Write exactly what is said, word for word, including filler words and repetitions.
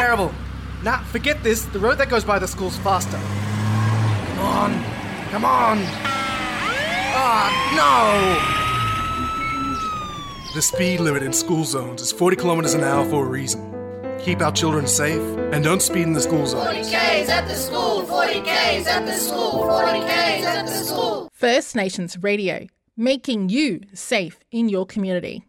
terrible. Nah, forget this. The road that goes by the school's faster. Come on. Come on. Ah, no! The speed limit in school zones is forty kilometers an hour for a reason. Keep our children safe and don't speed in the school zones. forty kays at the school, forty kays at the school, forty kays at the school. First Nations Radio, making you safe in your community.